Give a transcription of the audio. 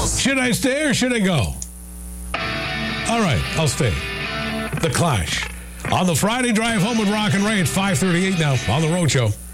Should I stay or should I go? All right, I'll stay. The Clash. On the Friday drive home with Rock and Ray at 5:38 now on The Road Show.